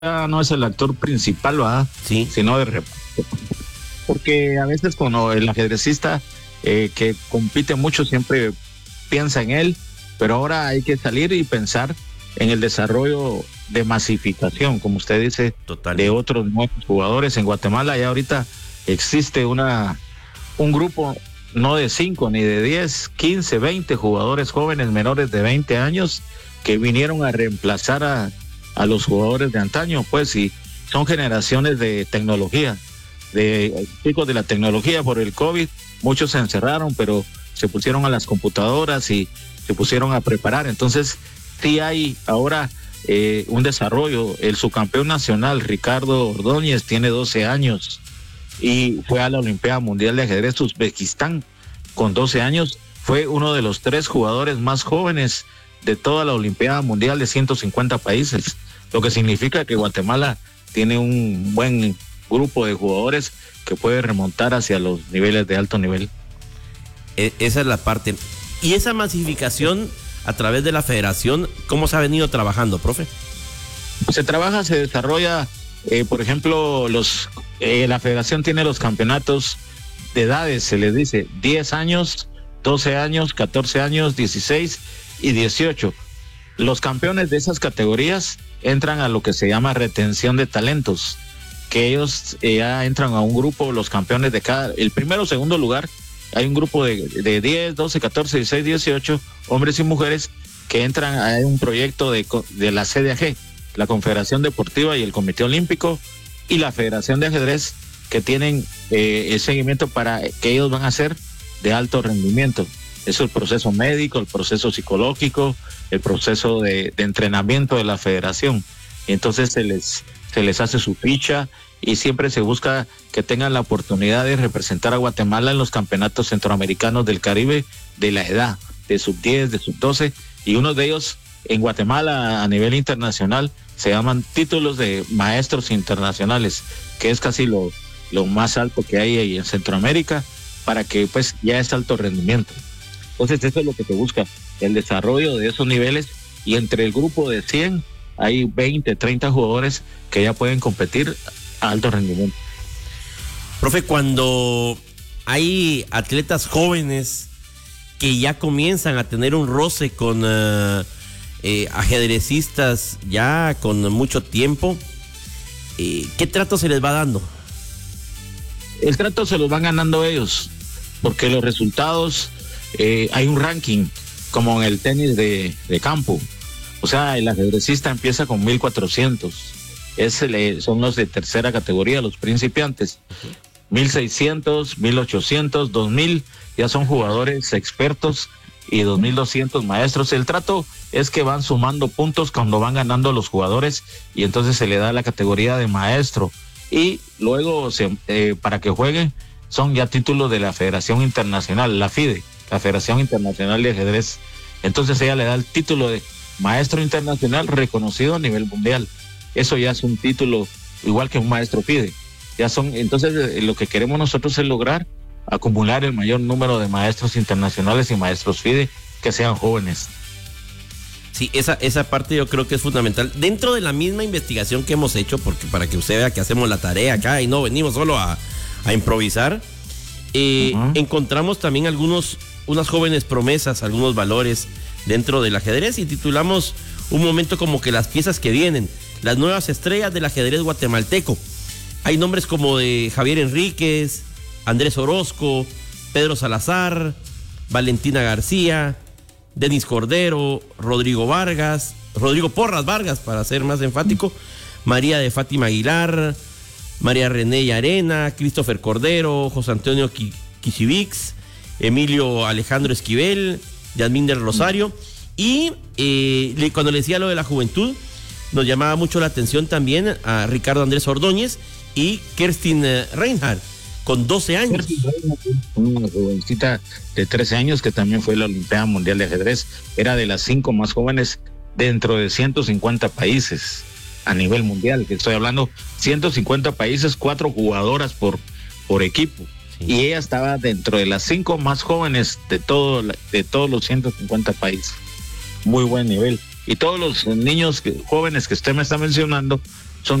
no es el actor principal, ¿verdad? Sí. Sino de reparto. Porque a veces cuando el ajedrecista que compite mucho siempre piensa en él, pero ahora hay que salir y pensar en el desarrollo de masificación, como usted dice, Totalmente. de otros nuevos jugadores. En Guatemala ya ahorita existe un grupo no de 5, ni de 10, 15, 20 jugadores jóvenes menores de 20 años que vinieron a reemplazar a los jugadores de antaño, pues, y son generaciones de tecnología, de chicos de la tecnología. Por el COVID, muchos se encerraron, pero se pusieron a las computadoras y se pusieron a preparar. Entonces, sí hay ahora un desarrollo. El subcampeón nacional, Ricardo Ordóñez, tiene 12 años y fue a la Olimpiada Mundial de Ajedrez Uzbekistán con 12 años. Fue uno de los 3 jugadores más jóvenes de toda la Olimpiada Mundial de 150 países, lo que significa que Guatemala tiene un buen grupo de jugadores que puede remontar hacia los niveles de alto nivel. Esa es la parte. Y esa masificación a través de la federación, ¿cómo se ha venido trabajando, profe? Se desarrolla, por ejemplo, la federación tiene los campeonatos de edades, se les dice 10 años, 12 años, 14 años, 16 y 18. Los campeones de esas categorías entran a lo que se llama retención de talentos, que ellos ya entran a un grupo, los campeones de el primero o segundo lugar, hay un grupo de 10, 12, 14, 16, 18, hombres y mujeres, que entran a un proyecto de la CDAG, la Confederación Deportiva y el Comité Olímpico, y la Federación de Ajedrez, que tienen el seguimiento para que ellos van a ser de alto rendimiento. Es el proceso médico, el proceso psicológico, el proceso de entrenamiento de la federación. Y entonces se les hace su ficha y siempre se busca que tengan la oportunidad de representar a Guatemala en los campeonatos centroamericanos del Caribe de la edad, de sub-10, de sub-12, y uno de ellos en Guatemala a nivel internacional se llaman títulos de maestros internacionales, que es casi lo más alto que hay ahí en Centroamérica, para que pues ya es alto rendimiento. Entonces eso es lo que te busca, el desarrollo de esos niveles, y entre el grupo de 100 hay 20, 30 jugadores que ya pueden competir a alto rendimiento. Profe, cuando hay atletas jóvenes que ya comienzan a tener un roce con ajedrecistas ya con mucho tiempo, ¿qué trato se les va dando? El trato se los van ganando ellos, porque los resultados, hay un ranking, como en el tenis de campo. O sea, el ajedrecista empieza con 1,400. Son los de tercera categoría, los principiantes. 1,600, 1,800, 2,000, ya son jugadores expertos, y 2,200 maestros. El trato es que van sumando puntos cuando van ganando los jugadores, y entonces se le da la categoría de maestro. Y luego, para que jueguen, son ya títulos de la Federación Internacional, la FIDE, la Federación Internacional de Ajedrez. Entonces ella le da el título de maestro internacional reconocido a nivel mundial. Eso ya es un título igual que un maestro FIDE. Entonces lo que queremos nosotros es lograr acumular el mayor número de maestros internacionales y maestros FIDE que sean jóvenes. Sí, esa parte yo creo que es fundamental. Dentro de la misma investigación que hemos hecho, porque para que usted vea que hacemos la tarea acá y no venimos solo a improvisar, encontramos también unas jóvenes promesas, algunos valores dentro del ajedrez, y titulamos un momento como que las piezas que vienen, las nuevas estrellas del ajedrez guatemalteco. Hay nombres como de Javier Enríquez, Andrés Orozco, Pedro Salazar, Valentina García, Denis Cordero, Rodrigo Porras Vargas, para ser más enfático, María de Fátima Aguilar, María René Llarena, Christopher Cordero, José Antonio Kishivix, Emilio Alejandro Esquivel, Yasmín del Rosario. Y cuando le decía lo de la juventud, nos llamaba mucho la atención también a Ricardo Andrés Ordóñez y Kerstin Reinhardt, con 12 años. Una jovencita de 13 años que también fue la Olimpiada Mundial de Ajedrez. Era de las 5 más jóvenes dentro de 150 países a nivel mundial, que estoy hablando 150 países, 4 jugadoras por equipo. Sí. Y ella estaba dentro de las 5 más jóvenes de todos los 150 países. Muy buen nivel. Y todos los niños jóvenes que usted me está mencionando